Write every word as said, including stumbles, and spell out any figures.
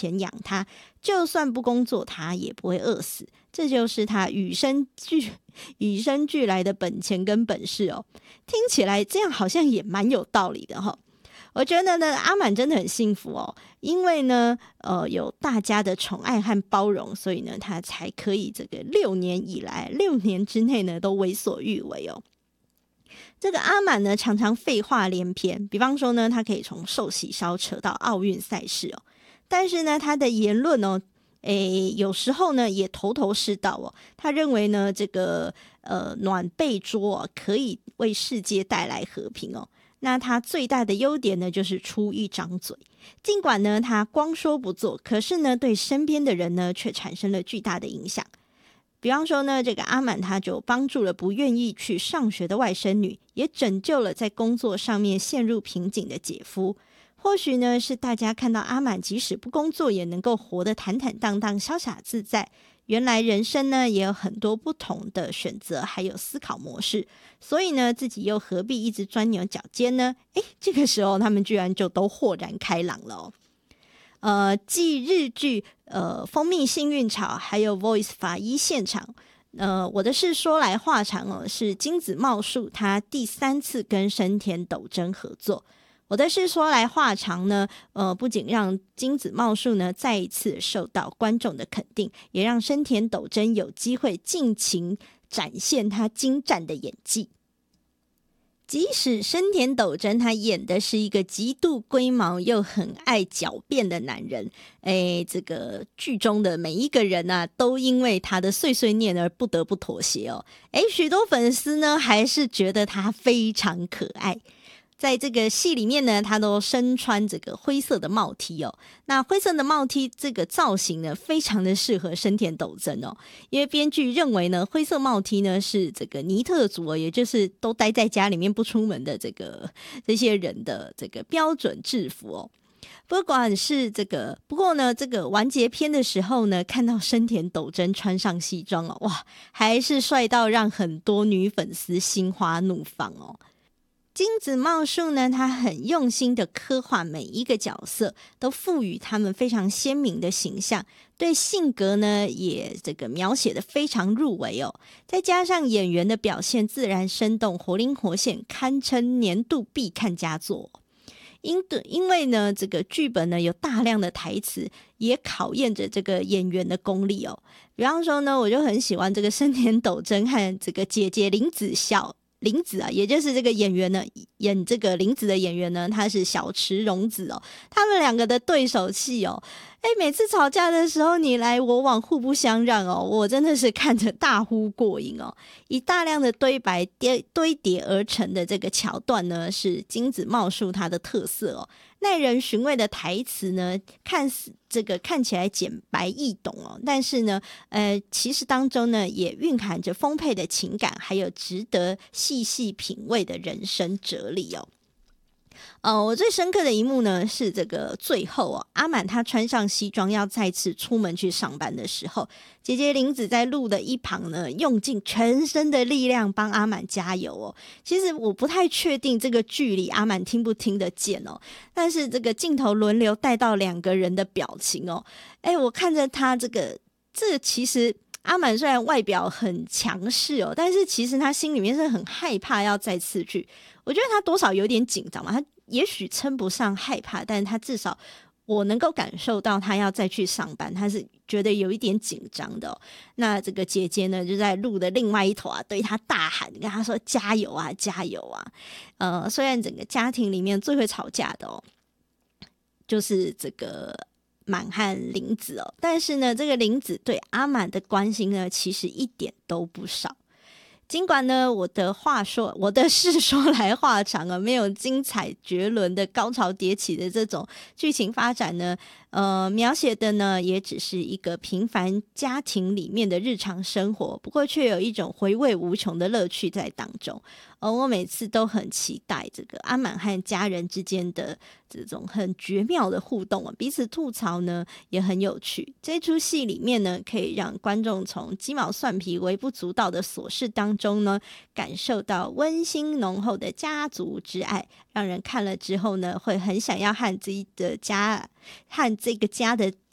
钱养他，就算不工作他也不会饿死，这就是他与生俱与生俱来的本钱跟本事哦。听起来这样好像也蛮有道理的齁。我觉得呢，阿满真的很幸福哦，因为呢，呃，有大家的宠爱和包容，所以呢，他才可以这个六年以来，六年之内呢，都为所欲为哦。这个阿满呢，常常废话连篇，比方说呢，他可以从寿喜烧扯到奥运赛事哦，但是呢，他的言论哦，诶，有时候呢也头头是道哦。他认为呢，这个呃暖被捉、哦、可以为世界带来和平哦。那他最大的优点呢，就是出一张嘴。尽管呢他光说不做，可是呢对身边的人呢却产生了巨大的影响。比方说呢，这个阿满他就帮助了不愿意去上学的外甥女，也拯救了在工作上面陷入瓶颈的姐夫。或许呢是大家看到阿满即使不工作也能够活得坦坦荡荡、潇洒自在，原来人生呢也有很多不同的选择还有思考模式，所以呢自己又何必一直钻牛角尖呢？诶，这个时候他们居然就都豁然开朗了哦。呃，继日剧呃《蜂蜜幸运草》还有《Voice》法医现场，呃，我的事说来话长哦，是金子茂树他第三次跟生田斗真合作。我的事说来话长呢，呃，不仅让金子茂树呢再一次受到观众的肯定，也让生田斗真有机会尽情展现他精湛的演技。即使生田斗真他演的是一个极度龟毛又很爱狡辩的男人，诶，这个剧中的每一个人啊，都因为他的碎碎念而不得不妥协哦。诶，许多粉丝呢还是觉得他非常可爱。在这个戏里面呢，他都身穿这个灰色的帽 T 哦。那灰色的帽 T 这个造型呢，非常的适合生田斗真哦。因为编剧认为呢，灰色帽 T 呢是这个尼特族哦，也就是都待在家里面不出门的这个这些人的这个标准制服哦。不管是这个，不过呢，这个完结篇的时候呢，看到生田斗真穿上西装哦，哇，还是帅到让很多女粉丝心花怒放哦。金子茂树呢，他很用心的刻画每一个角色，都赋予他们非常鲜明的形象，对性格呢也这个描写的非常入围哦。再加上演员的表现自然生动、活灵活现，堪称年度必看佳作。因因为呢，这个剧本呢有大量的台词，也考验着这个演员的功力哦。比方说呢，我就很喜欢这个生田斗真和这个姐姐林子孝。林子啊，也就是这个演员呢，演这个林子的演员呢，他是小池荣子哦。他们两个的对手戏哦，哎，每次吵架的时候你来我往，互不相让哦，我真的是看着大呼过瘾哦。以大量的堆白叠堆叠而成的这个桥段呢，是金子茂树它的特色哦。耐人寻味的台词呢，看似这个看起来简白易懂哦，但是呢，呃，其实当中呢也蕴含着丰沛的情感，还有值得细细品味的人生哲理哦。呃，我最深刻的一幕呢是这个最后哦，阿满他穿上西装要再次出门去上班的时候，姐姐林子在路的一旁呢，用尽全身的力量帮阿满加油哦。其实我不太确定这个距离阿满听不听得见哦，但是这个镜头轮流带到两个人的表情哦，哎，我看着他这个，这个其实。阿满虽然外表很强势哦，但是其实他心里面是很害怕要再次去。我觉得他多少有点紧张嘛，他也许称不上害怕，但是他至少我能够感受到他要再去上班，他是觉得有一点紧张的哦。那这个姐姐呢，就在路的另外一头啊，对他大喊，跟他说加油啊，加油啊！呃，虽然整个家庭里面最会吵架的哦，就是这个。满和林子哦，但是呢，这个林子对阿满的关心呢，其实一点都不少。尽管呢，我的话说，我的事说来话长啊，没有精彩绝伦的高潮迭起的这种剧情发展呢，呃，描写的呢，也只是一个平凡家庭里面的日常生活，不过却有一种回味无穷的乐趣在当中。而我每次都很期待这个阿满和家人之间的这种很绝妙的互动啊，彼此吐槽呢也很有趣。这出戏里面呢，可以让观众从鸡毛蒜皮、微不足道的琐事当中呢，感受到温馨浓厚的家族之爱，让人看了之后呢，会很想要和自己的家、和这个家的